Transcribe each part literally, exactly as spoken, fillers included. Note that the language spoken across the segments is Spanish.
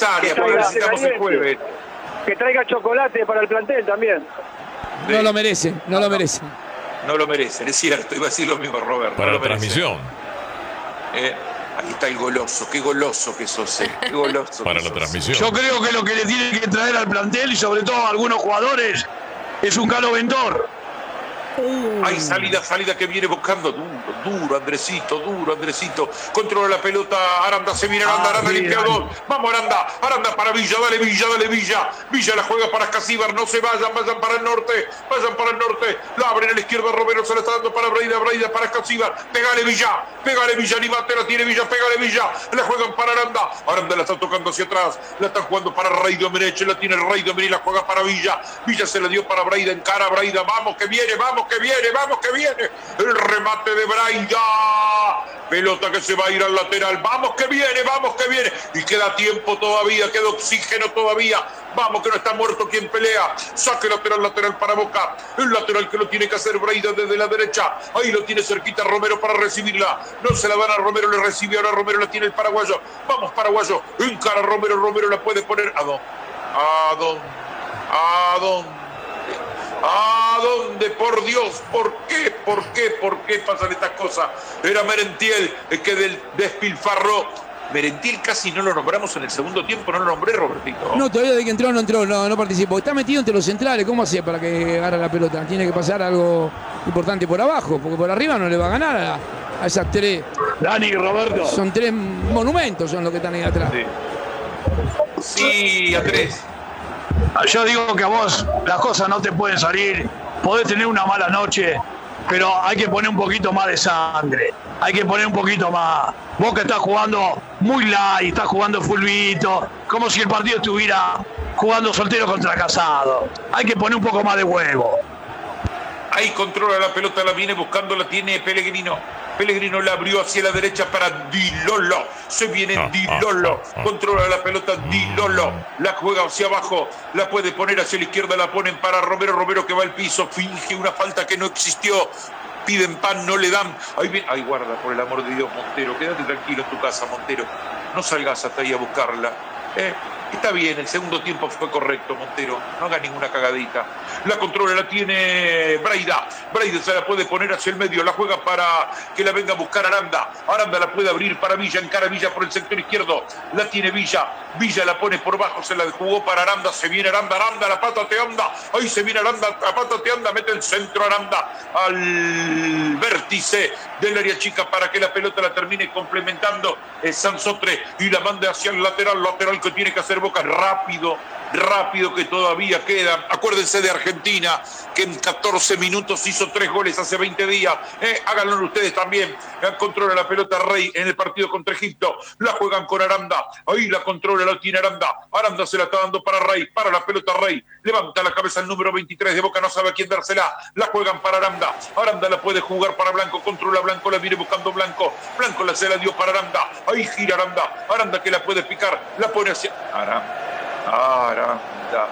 necesaria, porque necesitamos el jueves. Que traiga chocolate para el plantel también. No lo merecen, no, no lo merecen. No lo merecen, es cierto, iba a decir lo mismo Roberto. Para no la transmisión. Eh, ahí está el goloso, qué goloso que sos, eh. Qué goloso. Para la sos. transmisión. Yo creo que lo que le tiene que traer al plantel y sobre todo a algunos jugadores es un Calo Ventor. Hay salida, salida que viene buscando. Duro, duro, Andresito, duro, Andresito. Controla la pelota. Aranda se viene, Aranda, Aranda limpia dos. Vamos, Aranda, Aranda para Villa, dale Villa, dale Villa. Villa la juega para Casíbar, no se vayan, vayan para el norte, vayan para el norte. La abren a la izquierda, Romero se la está dando para Braida, Braida para Casíbar. Pegale Villa, pegale Villa, Animate la tiene Villa, pegale Villa. La juegan para Aranda. Aranda la está tocando hacia atrás. La están jugando para Rey Domenech, la tiene Rey Domenech, la juega para Villa. Villa se la dio para Braida, encara a Braida. Vamos que viene, vamos que viene, vamos que viene. El remate de Braida. Pelota que se va a ir al lateral. Vamos que viene, vamos que viene. Y queda tiempo todavía, queda oxígeno todavía. Vamos que no está muerto quien pelea. Saque lateral, lateral para Boca. El lateral que lo tiene que hacer Braida desde la derecha. Ahí lo tiene cerquita Romero para recibirla. No se la dan a Romero, le recibe ahora Romero, la tiene el paraguayo. Vamos paraguayo. Encara Romero, Romero la puede poner. ¿A dónde? ¿A dónde? ¿A dónde? ¿A dónde? Por Dios, ¿por qué? ¿Por qué? ¿Por qué pasan estas cosas? Era Merentiel el que del despilfarró. Merentiel casi no lo nombramos en el segundo tiempo, no lo nombré, Robertito. No, todavía de que entró no entró, no, no participó. Está metido entre los centrales, ¿cómo hacía para que agarre la pelota? Tiene que pasar algo importante por abajo, porque por arriba no le va a ganar a, a esas tres. Dani, Roberto. Son tres monumentos, son los que están ahí atrás. Sí, sí, Andrés. Yo digo que a vos las cosas no te pueden salir, podés tener una mala noche, pero hay que poner un poquito más de sangre, hay que poner un poquito más. Vos que estás jugando muy light, estás jugando fulbito, como si el partido estuviera jugando soltero contra casado. Hay que poner un poco más de huevo. Ahí controla la pelota, la viene buscando, la tiene Pellegrino. Pellegrino la abrió hacia la derecha para Di Lolo. Se viene Ah, Di ah, Lolo. ah, ah. Controla la pelota Di Lolo. La juega hacia abajo. La puede poner hacia la izquierda. La ponen para Romero. Romero que va al piso. Finge una falta que no existió. Piden pan, no le dan. Ahí viene. Ay, guarda, por el amor de Dios, Montero. Quédate tranquilo en tu casa, Montero. No salgas hasta ahí a buscarla. Eh, está bien, el segundo tiempo fue correcto, Montero. No haga ninguna cagadita. La controla, la tiene Braida. Braida se la puede poner hacia el medio. La juega para que la venga a buscar Aranda. Aranda la puede abrir para Villa. Encara Villa por el sector izquierdo. La tiene Villa. Villa la pone por bajo. Se la jugó para Aranda. Se viene Aranda. Aranda, la pata te anda. Ahí se viene Aranda. La pata te anda. Mete el centro Aranda al vértice del área chica para que la pelota la termine complementando el Sansotre y la mande hacia el lateral. Lateral que tiene que hacer Boca rápido. Rápido que todavía queda. Acuérdense de Argentina, que en catorce minutos hizo tres goles hace veinte días. Eh, háganlo ustedes también. Controla la pelota Rey en el partido contra Egipto. La juegan con Aranda. Ahí la controla, la tiene Aranda. Aranda se la está dando para Rey. Para la pelota Rey. Levanta la cabeza el número veintitrés de Boca. No sabe a quién dársela. La juegan para Aranda. Aranda la puede jugar para Blanco. Controla Blanco. La viene buscando Blanco. Blanco la se la dio para Aranda. Ahí gira Aranda. Aranda que la puede picar. La pone hacia... Aranda. Aranda,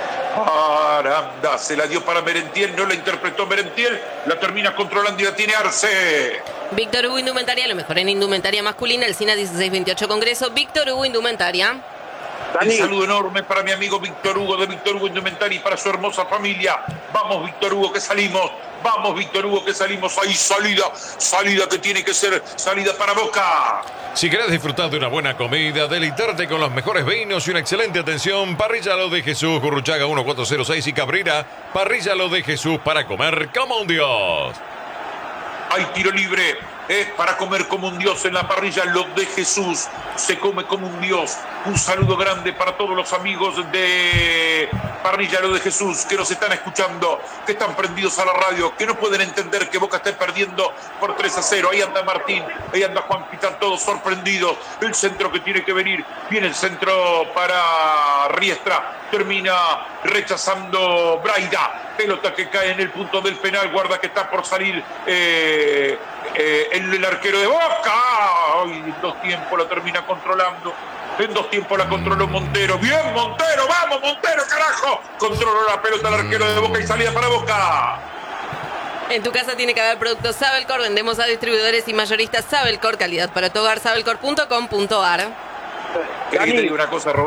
Aranda, se la dio para Merentiel, no la interpretó Merentiel, la termina controlando y la tiene Arce. Víctor Hugo Indumentaria, lo mejor en indumentaria masculina, el SINA dieciséis veintiocho Congreso. Víctor Hugo Indumentaria. Un saludo enorme para mi amigo Víctor Hugo de Víctor Hugo Indumentaria y para su hermosa familia. Vamos, Víctor Hugo, que salimos. Vamos, Víctor Hugo, que salimos. Ahí salida, salida que tiene que ser salida para Boca. Si querés disfrutar de una buena comida, deleitarte con los mejores vinos y una excelente atención, Parrilla Lo de Jesús, Gurruchaga catorce cero seis y Cabrera, Parrilla Lo de Jesús para comer como un dios. Hay tiro libre, eh, para comer como un dios en la parrilla Lo de Jesús. Se come como un dios. Un saludo grande para todos los amigos de Parrilla Lo de Jesús que nos están escuchando, que están prendidos a la radio, que no pueden entender que Boca esté perdiendo por tres a cero. Ahí anda Martín, ahí anda Juan Pitán, todos sorprendidos. El centro que tiene que venir, viene el centro para Riestra. Termina rechazando Braida. Pelota que cae en el punto del penal. Guarda que está por salir eh, eh, el, el arquero de Boca. Ay, en dos tiempos la termina controlando. En dos tiempos la controló Montero. Bien, Montero, vamos, Montero, carajo. Controló la pelota al arquero de Boca y salida para Boca. En tu casa tiene que haber productos Sabelcor. Vendemos a distribuidores y mayoristas Sabelcor. Calidad para tu hogar, sabelcor punto com punto ar. ¿Querés que te diga una cosa, Roberto?